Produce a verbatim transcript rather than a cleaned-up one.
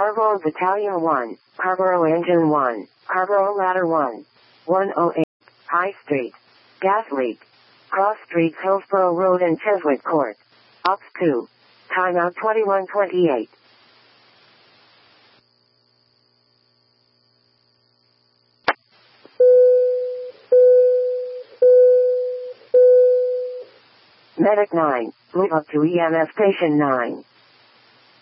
Cargo Battalion one, Cargo Engine one, Cargo Ladder one, one oh eight, High Street. Gas leak. Cross Street, Hillsborough Road and Cheswick Court. Ops two. Timeout twenty-one twenty-eight. Medic nine, move up to E M S Station nine.